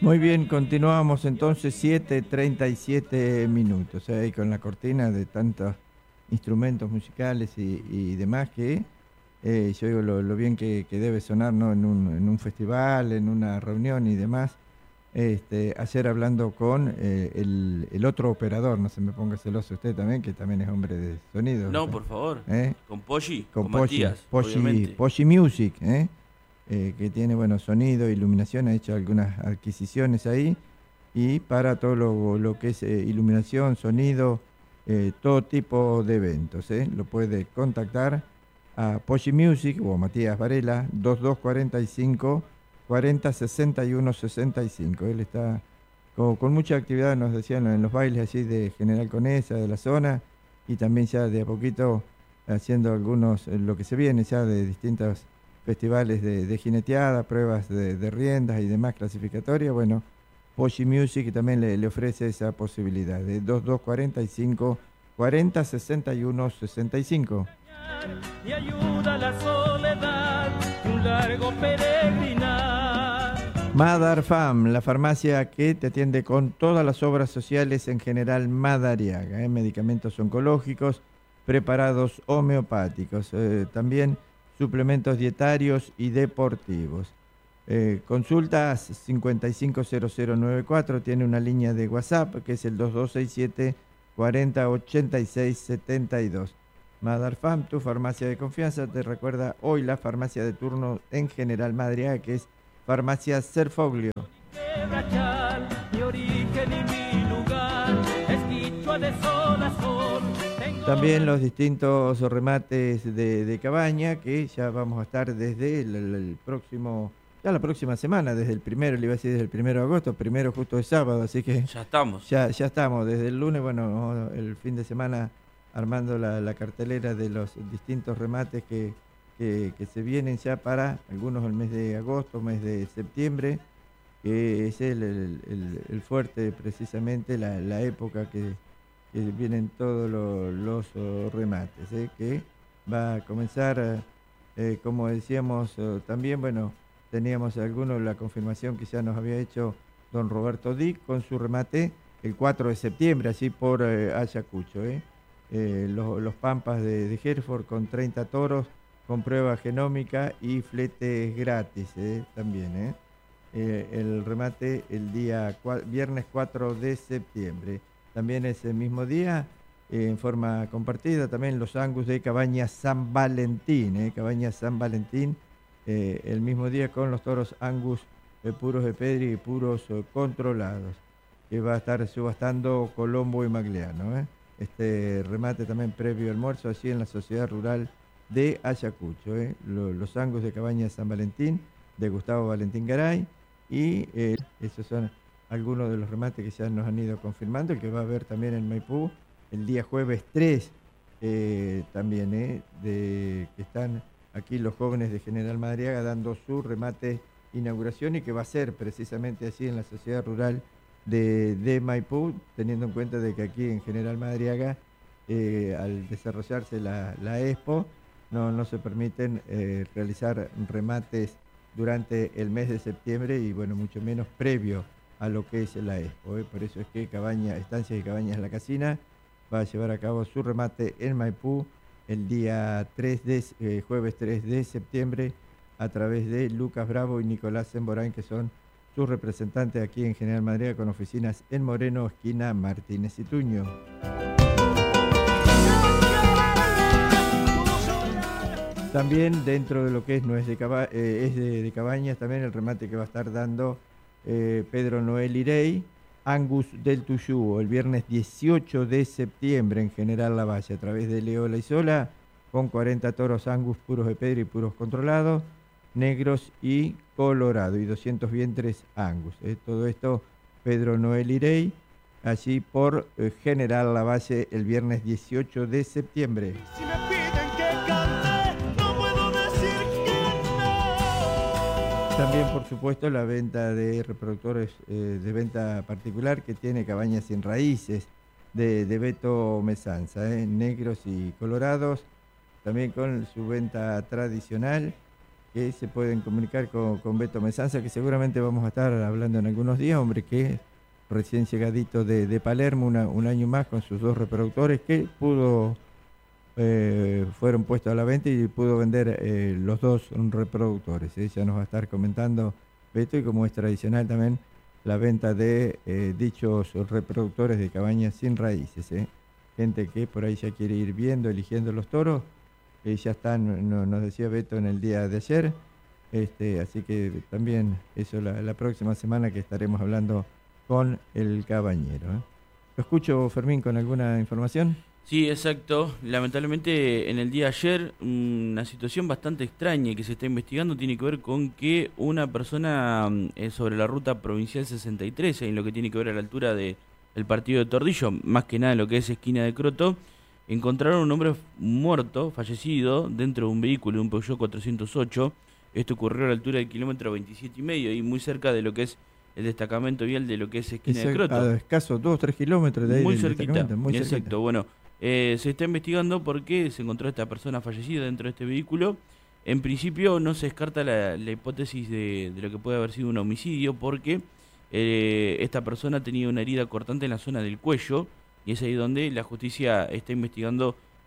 Muy bien, continuamos entonces 7:37 minutos, ahí con la cortina de tantos instrumentos musicales y demás que yo digo lo bien que debe sonar, ¿no? En un festival, en una reunión y demás. Ayer hablando con el otro operador, no se me ponga celoso usted también, que también es hombre de sonido, No, por favor. ¿eh? Con Poggi, Con con Matías, obviamente. Poggi Music, que tiene, bueno, sonido, iluminación, ha hecho algunas adquisiciones ahí, y para todo lo que es iluminación, sonido, todo tipo de eventos, lo puede contactar a Poggi Music o a Matías Varela, 2245 40 61 65. Él está con mucha actividad, nos decían, en los bailes así de General Conesa, de la zona, y también ya de a poquito haciendo algunos, lo que se viene ya de distintos festivales de jineteada, pruebas de riendas y demás clasificatorias. Bueno, Poggi Music también le ofrece esa posibilidad de 2245 40 61 65. Y ayuda a la soledad, un largo peregrinar. Madar Fam, la farmacia que te atiende con todas las obras sociales en General Madariaga, medicamentos oncológicos, preparados homeopáticos, también suplementos dietarios y deportivos. Consultas 550094, tiene una línea de WhatsApp que es el 2267 40 86 72. Madar Fam, tu farmacia de confianza, te recuerda hoy la farmacia de turno en General Madariaga, que es Farmacia Serfoglio. También los distintos remates de cabaña, que ya vamos a estar desde el próximo, ya la próxima semana, desde el primero, le iba a decir desde el 1 de agosto, primero justo es sábado, así que Ya estamos. ya estamos, desde el lunes, bueno, el fin de semana armando la cartelera de los distintos remates que se vienen ya para algunos el mes de agosto, mes de septiembre, que es el fuerte, precisamente la época que vienen todos los remates, que va a comenzar, como decíamos también, bueno, teníamos algunos, la confirmación que ya nos había hecho don Roberto Dick con su remate el 4 de septiembre, así por Ayacucho, los Pampas de Hereford con 30 toros, con prueba genómica y fletes gratis también. El remate el día viernes 4 de septiembre. También ese mismo día, en forma compartida, también los Angus de Cabaña San Valentín. Cabaña San Valentín, el mismo día con los toros Angus puros de Pedri y puros controlados, que va a estar subastando Colombo y Magliano. Este remate también previo almuerzo, allí en la Sociedad Rural de Ayacucho, los Angus de Cabaña San Valentín, de Gustavo Valentín Garay, y esos son algunos de los remates que ya nos han ido confirmando, el que va a haber también en Maipú el día jueves 3, también, que están aquí los jóvenes de General Madariaga dando su remate inauguración, y que va a ser precisamente así en la Sociedad Rural de Maipú, teniendo en cuenta de que aquí en General Madariaga, al desarrollarse la Expo, no se permiten realizar remates durante el mes de septiembre, y bueno, mucho menos previo a lo que es la Expo. Por eso es que Estancias y Cabañas La Casina va a llevar a cabo su remate en Maipú el día jueves 3 de septiembre, a través de Lucas Bravo y Nicolás Semborán, que son sus representantes aquí en General Madariaga, con oficinas en Moreno, esquina Martínez y Tuño. También dentro de lo que es de Cabañas, también el remate que va a estar dando Pedro Noel Irey, Angus del Tuyú, el viernes 18 de septiembre en General Lavalle, a través de Leola y Sola, con 40 toros Angus puros de Pedro y puros controlados, negros y colorado, y 200 vientres Angus. Todo esto Pedro Noel Irey, allí por General Lavalle, el viernes 18 de septiembre. Si me piden que cante, no puedo decir que no. También, por supuesto, la venta de reproductores de venta particular que tiene Cabañas Sin Raíces de Beto Mesanza, negros y colorados, también con su venta tradicional, que se pueden comunicar con Beto Mesanza, que seguramente vamos a estar hablando en algunos días, hombre, que recién llegadito de Palermo, un año más con sus 2 reproductores, que fueron puestos a la venta y pudo vender los 2 reproductores. Ya nos va a estar comentando Beto, y como es tradicional también, la venta de dichos reproductores de cabañas sin raíces. Gente que por ahí ya quiere ir viendo, eligiendo los toros, ya están, nos decía Beto en el día de ayer, así que también eso la próxima semana que estaremos hablando con el cabañero. Lo escucho, Fermín, con alguna información. Sí, exacto. Lamentablemente en el día de ayer una situación bastante extraña que se está investigando tiene que ver con que una persona sobre la ruta provincial 63, en lo que tiene que ver a la altura del partido de Tordillo, más que nada en lo que es esquina de Croto, encontraron un hombre muerto, fallecido, dentro de un vehículo, un Peugeot 408. Esto ocurrió a la altura del kilómetro 27,5 y muy cerca de lo que es el destacamento vial de lo que es esquina de Croto. A escasos 2-3 kilómetros de ahí. Muy del cerquita, muy exacto. cerquita. Bueno, se está investigando por qué se encontró esta persona fallecida dentro de este vehículo. En principio no se descarta la hipótesis de lo que puede haber sido un homicidio, porque esta persona tenía una herida cortante en la zona del cuello, y es ahí donde la justicia está investigando